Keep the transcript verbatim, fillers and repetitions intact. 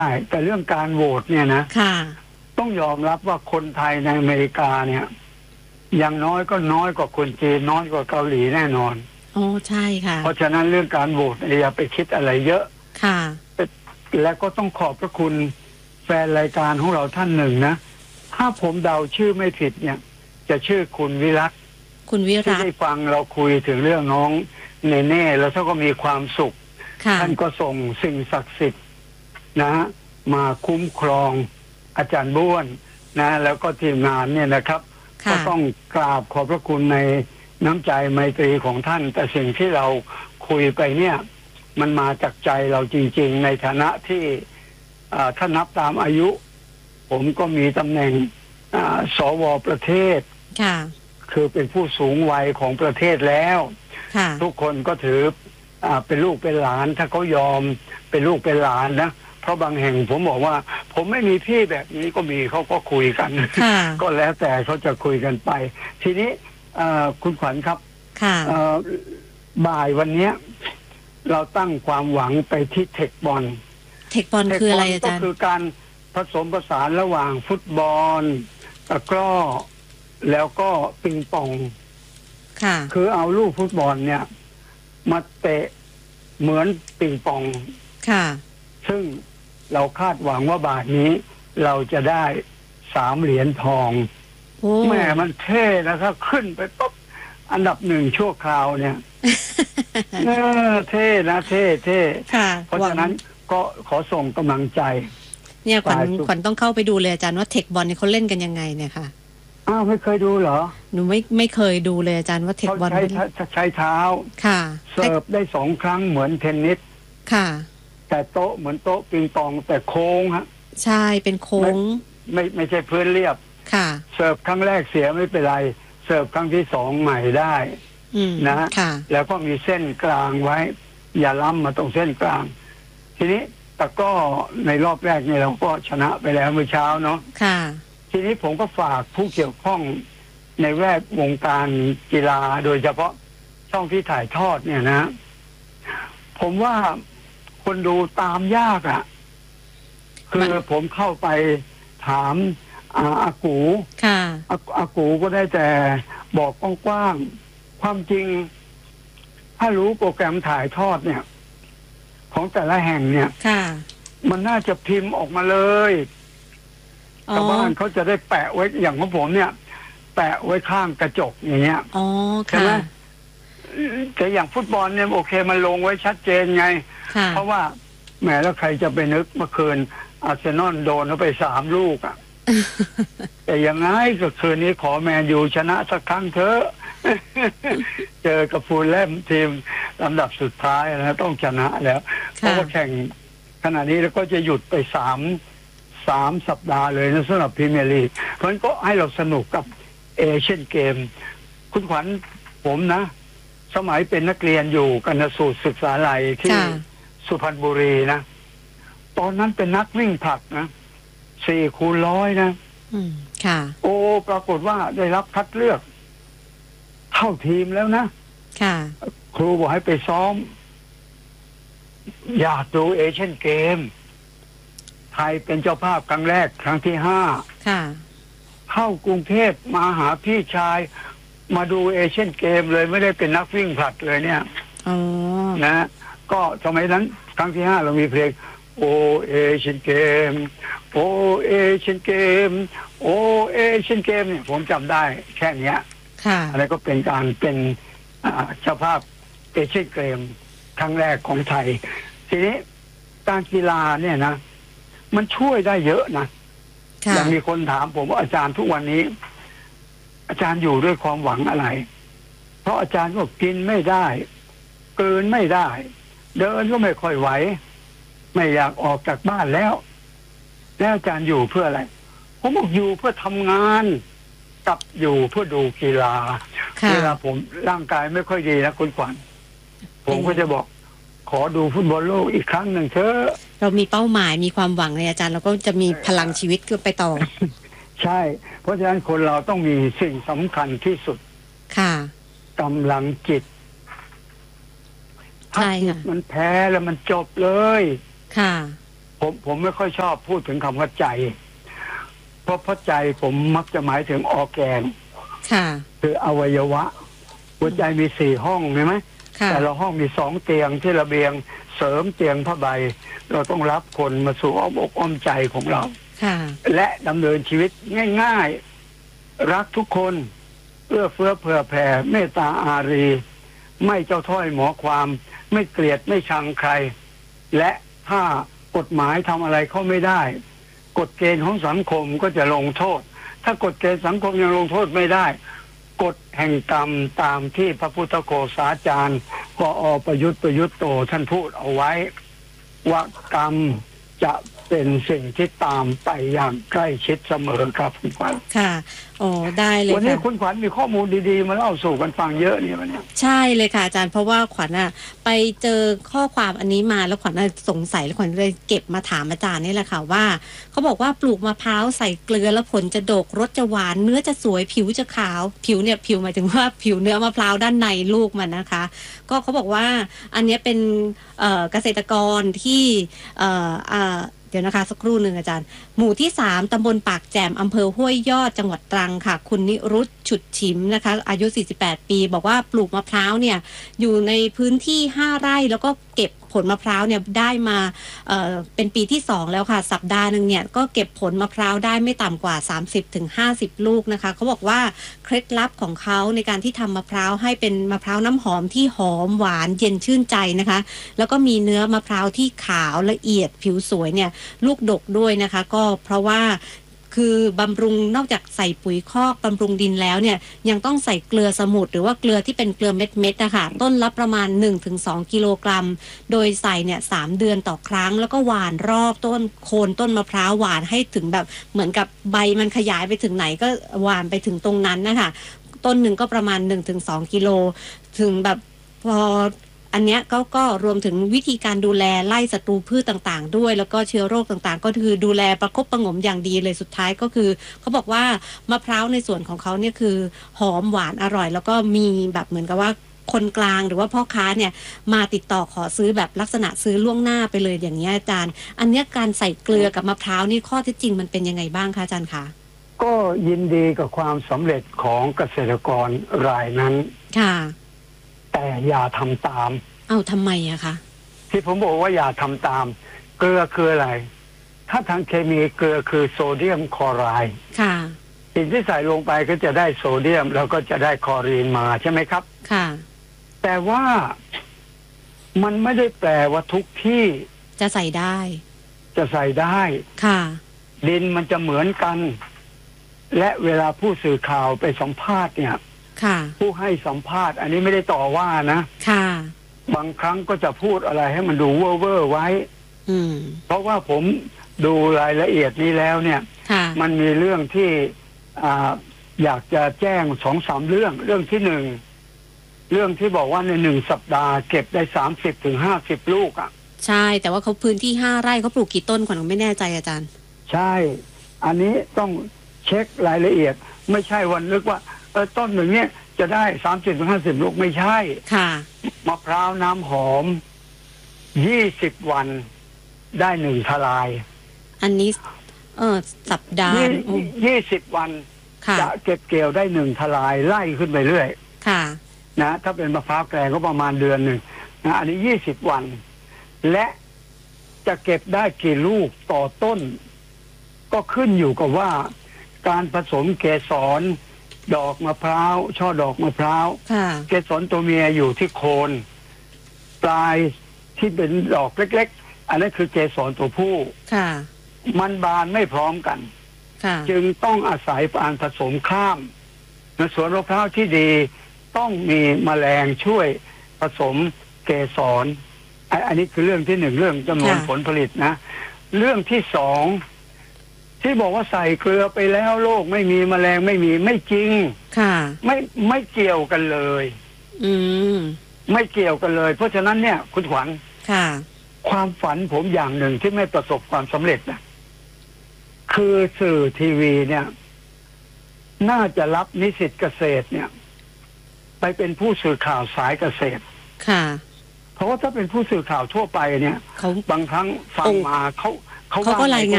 ใช่แต่เรื่องการโหวตเนี่ยนะค่ะต้องยอมรับว่าคนไทยในอเมริกาเนี่ยอย่างน้อยก็น้อยกว่าคนจีนน้อยกว่าเกาหลีแน่นอนอ๋อใช่ค่ะเพราะฉะนั้นเรื่องการโหวตอย่าไปคิดอะไรเยอะค่ะและก็ต้องขอบพระคุณแฟนรายการของเราท่านหนึ่งนะถ้าผมเดาชื่อไม่ผิดเนี่ยจะชื่อคุณวิรัตคุณวิรัตที่ได้ฟังเราคุยถึงเรื่องน้องเนเน่แล้วท่านก็มีความสุขท่านก็ส่งสิ่งศักดิ์สิทธิ์นะมาคุ้มครองอาจารย์บ้วนนะแล้วก็ทีมงานเนี่ยนะครับก็ต้องกราบขอบพระคุณในน้ำใจไมตรีของท่านแต่สิ่งที่เราคุยไปเนี่ยมันมาจากใจเราจริงๆในฐานะที่ถ้านับตามอายุผมก็มีตำแหน่งสวประเทศคือเป็นผู้สูงวัยของประเทศแล้วทุกคนก็ถือเป็นลูกเป็นหลานถ้าเขายอมเป็นลูกเป็นหลานนะเพราะบางแห่งผมบอกว่าผมไม่มีพี่แบบนี้ก็มีเขาก็คุยกันก็แล้วแต่เขาจะคุยกันไปทีนี้คุณขวัญครับบ่ายวันนี้เราตั้งความหวังไปที่เทคบอลเทคบอลคืออะไรอาจารย์ก็คือการผสมผสานระหว่างฟุตบอลตะกร้อแล้วก็ปิงปองค่ะคือเอาลูกฟุตบอลเนี่ยมาเตะเหมือนปิงปองค่ะซึ่งเราคาดหวังว่าบาทนี้เราจะได้สามเหรียญทองแม่มันเท่นะครับขึ้นไปปุ๊บอันดับหนึ่งชั่วคราวเนี่ยเออเท่นะเท่เท่เพราะฉะนั้นก็ขอส่งกำลังใจเนี่ยขวัญขวัญต้องเข้าไปดูเลยอาจารย์ว่าเทคบอลนี่เขาเล่นกันยังไงเนี่ยค่ะอ้าวไม่เคยดูเหรอหนูไม่ไม่เคยดูเลยอาจารย์ว่าเทคบอลใช้ใช้เท้าค่ะเสิร์ฟได้สองครั้งเหมือนเทนนิสค่ะแต่โต๊ะเหมือนโต๊ะปิงปองแต่โค้งฮะใช่เป็นโค้งไม่ไม่ใช่พื้นเรียบค่ะเสิร์ฟครั้งแรกเสียไม่เป็นไรเสิร์ฟครั้งที่สองใหม่ได้นะแล้วก็มีเส้นกลางไว้อย่าล้ำมาตรงเส้นกลางทีนี้แต่ก็ในรอบแรกเนี่ยเราก็ชนะไปแล้วเมื่อเช้าเนาะค่ะทีนี้ผมก็ฝากผู้เกี่ยวข้องในแวดวงการกีฬาโดยเฉพาะช่องที่ถ่ายทอดเนี่ยนะผมว่าคนดูตามยากอ่ะคือผมเข้าไปถามอาอากูค่ะอาอากูก็ได้แต่บอกกว้างๆความจริงถ้ารู้โปรแกรมถ่ายทอดเนี่ยของแต่ละแห่งเนี่ยมันน่าจะพิมพ์ออกมาเลยชาวบ้านเขาจะได้แปะไว้อย่างของผมเนี่ยแปะไว้ข้างกระจกอย่างเงี้ยใช่ไหมแต่อย่างฟุตบอลเนี่ยโอเคมันลงไว้ชัดเจนไงเพราะว่าแหมแล้วใครจะไปนึกเมื่อคืนอาร์เซนอลโดนเขาไปสามลูกอ่ะแต่ยังไงก็คืนนี้ขอแมนยูชนะสักครั้งเถอะเจอกับฟูลแลมทีมลำดับสุดท้ายนะต้องชนะแล้วเพราะว่าแข่งขณะนี้แล้วก็จะหยุดไปสามสามสัปดาห์เลยนะสำหรับพรีเมียร์ลีกเพราะฉะนั้นก็ให้เราสนุกกับเอเชียนเกมคุณขวัญผมนะสมัยเป็นนักเรียนอยู่กนสูตรศึกษาลัยที่สุพรรณบุรีนะตอนนั้นเป็นนักวิ่งผลัดนะสี่คูณร้อยนะอืมค่ะโอ้ปรากฏว่าได้รับคัดเลือกเข้าทีมแล้วนะค่ะครูบอกให้ไปซ้อมอยากดูเอเชียนเกมไทยเป็นเจ้าภาพครั้งแรกครั้งที่ห้าค่ะเข้ากรุงเทพมาหาพี่ชายมาดูเอเชียนเกมเลยไม่ได้เป็นนักวิ่งผลัดเลยเนี่ยอ๋อนะก็สมัยนั้นครั้งที่ห้าเรามีเพลงโอเอเชียนเกมโอเอเชียนเกมโอเอเชียนเกมเนี่ยผมจำได้แค่เนี้ยค่ะอะไรก็เป็นการเป็นเจ้าภาพเอเชียนเกมครั้งแรกของไทยทีนี้การกีฬาเนี่ยนะมันช่วยได้เยอะนะอย่างมีคนถามผมว่าอาจารย์ทุกวันนี้อาจารย์อยู่ด้วยความหวังอะไรเพราะอาจารย์ก็กินไม่ได้เกินไม่ได้เดินก็ไม่ค่อยไหวไม่อยากออกจากบ้านแล้วแล้วอาจารย์อยู่เพื่ออะไรผมบอกอยู่เพื่อทำงานกับอยู่เพื่อดูกีฬาเวลาผมร่างกายไม่ค่อยดีนะคุณขวัญผมก็จะบอกขอดูฟุตบอลโลกอีกครั้งหนึ่งเถอะเรามีเป้าหมายมีความหวังเลยอาจารย์เราก็จะมีพลังชีวิตขึ้นไปต่อใช่เพราะฉะนั้นคนเราต้องมีสิ่งสำคัญที่สุดค่ะกำลังจิตถ้าจิตมันแพ้แล้วมันจบเลยค่ะฉผมผมไม่ค่อยชอบพูดถึงคำว่าใจเพราะเพราะใจผมมักจะหมายถึงออร์แกนค่ะคืออวัยวะหัวใจมีสี่ห้องใช่ไหมแต่ละห้องมีสองเตียงที่ระเบียงเสริมเตียงผ้าใบเราต้องรับคนมาสู่อ้อมอกอ้อมใจของเราและดำเนินชีวิตง่ายๆรักทุกคนเอื้อเฟื้อเผื่อแผ่เมตตาอารีไม่เจ้าถ้อยหมอความไม่เกลียดไม่ชังใครและถ้ากฎหมายทำอะไรเขาไม่ได้กฎเกณฑ์ของสังคมก็จะลงโทษถ้ากฎเกณฑ์สังคมยังลงโทษไม่ได้กฎแห่งกรรมตามที่พระพุทธโฆษาจารย์กอประยุทธ์ประยุทธ์โตท่านพูดเอาไว้ว่ากรรมจะเป็นสิ่งที่ตามไปอย่างใกล้ชิดเสมอครับคุณขวัญค่ะโอ้ได้เลยค่ะวันนี้คุณขวัญมีข้อมูลดีๆมาเล่าสู่กันฟังเยอะนี่วันนี้ใช่เลยค่ะอาจารย์เพราะว่าขวัญอ่ะไปเจอข้อความอันนี้มาแล้วขวัญสงสัยแล้วขวัญเลยเก็บมาถามอาจารย์นี่แหละค่ะว่าเขาบอกว่าปลูกมะพร้าวใส่เกลือแล้วผลจะดกรสจะหวานเนื้อจะสวยผิวจะขาวผิวเนี่ยผิวหมายถึงว่าผิวเนื้อมะพร้าวด้านในลูกมันนะคะก็เขาบอกว่าอันนี้เป็นเอ่อเกษตรกรที่เอ่ออ่าเดี๋ยวนะคะสักครู่หนึ่งอาจารย์หมู่ที่สามตำบลปากแจ่มอำเภอห้วยยอดจังหวัดตรังค่ะคุณนิรุตฉุดฉิมนะคะอายุสี่สิบแปดปีบอกว่าปลูกมะพร้าวเนี่ยอยู่ในพื้นที่ห้าไร่แล้วก็เก็บผลมะพร้าวเนี่ยได้มาเอ่อเป็นปีที่สองแล้วค่ะสัปดาห์นึงเนี่ยก็เก็บผลมะพร้าวได้ไม่ต่ำกว่า สามสิบถึงห้าสิบ ลูกนะคะเขาบอกว่าเคล็ดลับของเขาในการที่ทำมะพร้าวให้เป็นมะพร้าวน้ำหอมที่หอมหวานเย็นชื่นใจนะคะแล้วก็มีเนื้อมะพร้าวที่ขาวละเอียดผิวสวยเนี่ยลูกดกด้วยนะคะก็เพราะว่าคือบำรุงนอกจากใส่ปุ๋ยคอกบำรุงดินแล้วเนี่ยยังต้องใส่เกลือสมุทรหรือว่าเกลือที่เป็นเกลือเม็ดๆนะคะต้นละประมาณ หนึ่งถึงสอง กิโลกรัมโดยใส่เนี่ยสามเดือนต่อครั้งแล้วก็หว่านรอบต้นโคนต้นมะพร้าวหว่านให้ถึงแบบเหมือนกับใบมันขยายไปถึงไหนก็หว่านไปถึงตรงนั้นนะคะต้นหนึ่งก็ประมาณ หนึ่งถึงสอง กิโลถึงแบบพออันเนี้ยก็ก็รวมถึงวิธีการดูแลไล่ศัตรูพืชต่างๆด้วยแล้วก็เชื้อโรคต่างๆก็คือดูแลประคบประหงมอย่างดีเลยสุดท้ายก็คือเขาบอกว่ามะพร้าวในส่วนของเขาเนี่ยคือหอมหวานอร่อยแล้วก็มีแบบเหมือนกับว่าคนกลางหรือว่าพ่อค้าเนี่ยมาติดต่อขอซื้อแบบลักษณะซื้อล่วงหน้าไปเลยอย่างนี้อาจารย์อันเนี้ยการใส่เกลือกับมะพร้าวนี่ข้อเท็จจริงมันเป็นยังไงบ้างคะอาจารย์คะก็ยินดีกับความสำเร็จของเกษตรกรรายนั้นค่ะแต่อย่าทำตามเอาทำไมอะคะที่ผมบอกว่าอย่าทำตามเกลือคืออะไรถ้าทางเคมีเกลือคือโซเดียมคลอไรด์ค่ะสิ่งที่ใส่ลงไปก็จะได้โซเดียมแล้วก็จะได้คลอรีนมาใช่ไหมครับค่ะแต่ว่ามันไม่ได้แปลว่าทุกที่จะใส่ได้จะใส่ได้ค่ะดินมันจะเหมือนกันและเวลาผู้สื่อข่าวไปสัมภาษณ์เนี่ยผู้ให้สัมภาษณ์อันนี้ไม่ได้ต่อว่านะค่ะบางครั้งก็จะพูดอะไรให้มันดูเว่อร์เว่อร์ไว้เพราะว่าผมดูรายละเอียดนี้แล้วเนี่ยมันมีเรื่องที่อ่าอยากจะแจ้งสองสามเรื่องเรื่องที่หนึ่งเรื่องที่บอกว่าในหนึ่งสัปดาห์เก็บได้สามสิบถึงห้าสิบลูกอ่ะใช่แต่ว่าเขาพื้นที่ห้าไร่เขาปลูกกี่ต้นขวัญไม่แน่ใจอาจารย์ใช่อันนี้ต้องเช็ครายละเอียดไม่ใช่วันนึกว่าเออต้นหนึ่งเนี่ยจะได้สามสิบถึงห้าสิบลูกไม่ใช่ค่ะมะพร้าวน้ำหอมยี่สิบวันได้หนึ่งทลายอันนี้เออสัปดาห์ยี่สิบวันจะเก็บเกี่ยวได้หนึ่งทลายไล่ขึ้นไปเรื่อยค่ะนะถ้าเป็นมะพร้าวแกงก็ประมาณเดือนหนึ่งนะอันนี้ยี่สิบวันและจะเก็บได้กี่ลูกต่อต้นก็ขึ้นอยู่กับว่าการผสมเกสรดอกมะพร้าวช่อดอกมะพร้าวเกสรตัวเมียอยู่ที่โคนปลายที่เป็นดอกเล็กๆอันนั้นคือเกสรตัวผู้มันบานไม่พร้อมกันจึงต้องอาศัยการผสมข้ามในสวนมะพร้าวที่ดีต้องมีแมลงช่วยผสมเกสรอันนี้คือเรื่องที่หนึ่งเรื่องจำนวนผลผลิตนะเรื่องที่สองที่บอกว่าใส่เกลือไปแล้วโรคไม่มีแมลงไม่มีไม่จริงค่ะไม่ไม่เกี่ยวกันเลยอืมไม่เกี่ยวกันเลยเพราะฉะนั้นเนี่ยคุณขวัญค่ะความฝันผมอย่างหนึ่งที่ไม่ประสบความสำเร็จนะคือสื่อทีวีเนี่ยน่าจะรับนิสิตเกษตรเนี่ยไปเป็นผู้สื่อข่าวสายเกษตรค่ะเพราะว่าถ้าเป็นผู้สื่อข่าวทั่วไปเนี่ยบางครั้งฟังมาเขาเขาก็รายงาน